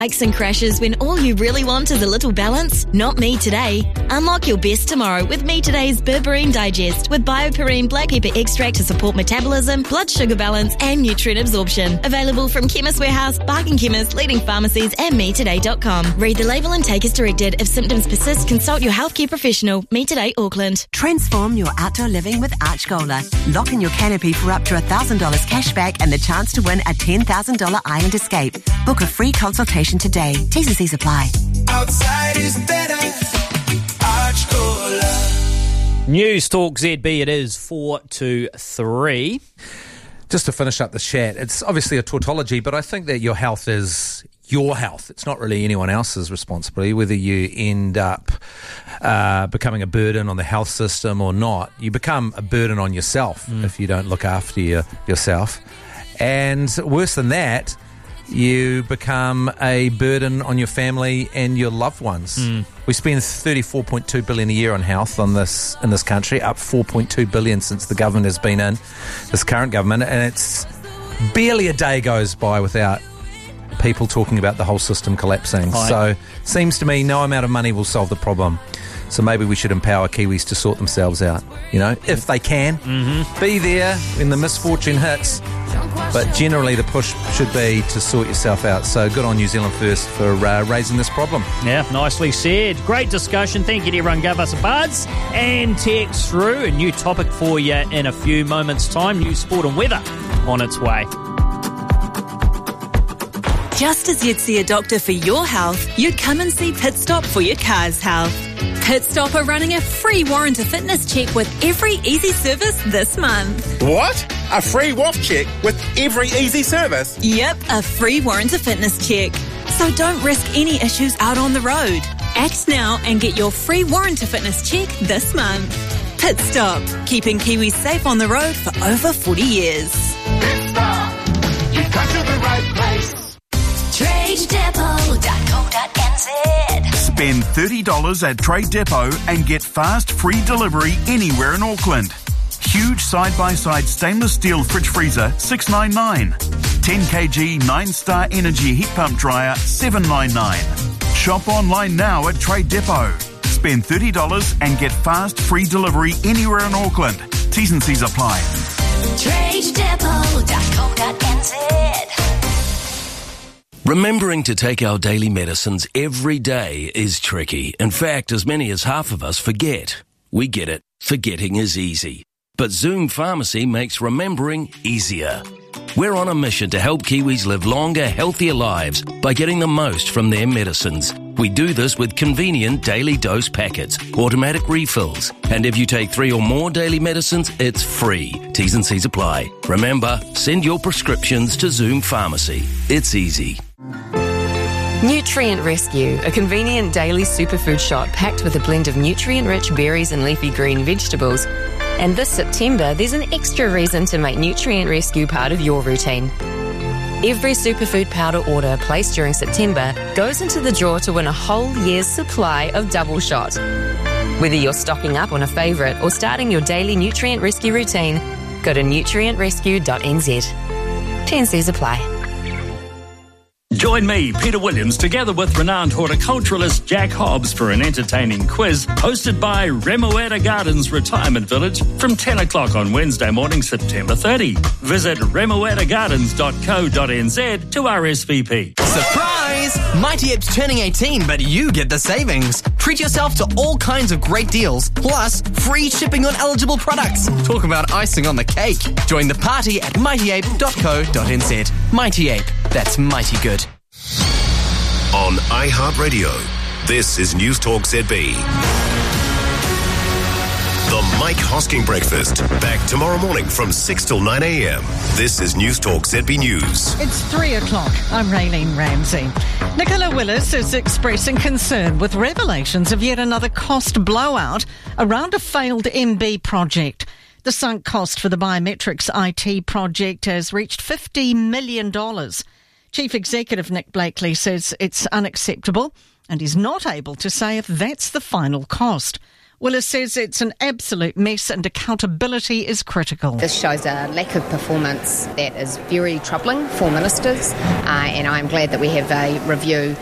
Hikes and crashes when all you really want is a little balance? Not Me Today. Unlock your best tomorrow with Me Today's Berberine Digest with BioPerine black pepper extract to support metabolism, blood sugar balance and nutrient absorption. Available from Chemist Warehouse, Bargain Chemist, leading pharmacies and metoday.com. Read the label and take as directed. If symptoms persist, consult your healthcare professional. Me Today, Auckland. Transform your outdoor living with Archgola. Lock in your canopy for up to $1,000 cash back and the chance to win a $10,000 Island Escape. Book a free consultation today. T's and C's apply. Outside is better. Archgola. News Talk ZB, it is 4 to 3. Just to finish up the chat, it's obviously a tautology, but I think that your health is your health. It's not really anyone else's responsibility, whether you end up becoming a burden on the health system or not. You become a burden on yourself if you don't look after yourself. And worse than that, you become a burden on your family and your loved ones. We spend $34.2 billion a year on health in this country, up $4.2 billion since the government has been in, this current government, and it's barely a day goes by without people talking about the whole system collapsing. So seems to me no amount of money will solve the problem. So maybe we should empower Kiwis to sort themselves out, if they can. Be there when the misfortune hits. But generally the push should be to sort yourself out. So good on New Zealand First for raising this problem. Yeah, nicely said. Great discussion. Thank you to everyone. Give us a buzz and text through. A new topic for you in a few moments' time. New sport and weather on its way. Just as you'd see a doctor for your health, you'd come and see Pit Stop for your car's health. Pit Stop are running a free warranty fitness check with every easy service this month. What? A free WAF check with every easy service? Yep, a free warranty fitness check. So don't risk any issues out on the road. Act now and get your free warranty fitness check this month. Pit Stop, keeping Kiwis safe on the road for over 40 years. Pit Stop. You've come to the right place. TradeDepot.co.nz. Spend $30 at Trade Depot and get fast free delivery anywhere in Auckland. Huge side-by-side stainless steel fridge freezer, $699. 10 kg 9-star energy heat pump dryer, $799. Shop online now at Trade Depot. Spend $30 and get fast free delivery anywhere in Auckland. T's and C's apply. TradeDepot.co.nz. Remembering to take our daily medicines every day is tricky. In fact, as many as half of us forget. We get it. Forgetting is easy. But Zoom Pharmacy makes remembering easier. We're on a mission to help Kiwis live longer, healthier lives by getting the most from their medicines. We do this with convenient daily dose packets, automatic refills, and if you take 3 or more daily medicines, it's free. T's and C's apply. Remember, send your prescriptions to Zoom Pharmacy. It's easy. Nutrient Rescue, a convenient daily superfood shot packed with a blend of nutrient-rich berries and leafy green vegetables. And this September, there's an extra reason to make Nutrient Rescue part of your routine. Every superfood powder order placed during September goes into the draw to win a whole year's supply of Double Shot. Whether you're stocking up on a favourite or starting your daily Nutrient Rescue routine, go to nutrientrescue.nz. T&Cs apply. Join me, Peter Williams, together with renowned horticulturalist Jack Hobbs for an entertaining quiz hosted by Remoeta Gardens Retirement Village from 10 o'clock on Wednesday morning, September 30. Visit remoetagardens.co.nz to RSVP. Surprise! Mighty Ape's turning 18, but you get the savings. Treat yourself to all kinds of great deals, plus free shipping on eligible products. Talk about icing on the cake. Join the party at mightyape.co.nz. Mighty Ape. That's mighty good. On iHeartRadio, this is News Talk ZB. The Mike Hosking Breakfast. Back tomorrow morning from 6 till 9 a.m. This is News Talk ZB News. It's 3 o'clock. I'm Raylene Ramsey. Nicola Willis is expressing concern with revelations of yet another cost blowout around a failed MB project. The sunk cost for the biometrics IT project has reached $50 million. Chief Executive Nick Blakely says it's unacceptable and is not able to say if that's the final cost. Willis says it's an absolute mess and accountability is critical. This shows a lack of performance that is very troubling for ministers, and I'm glad that we have a review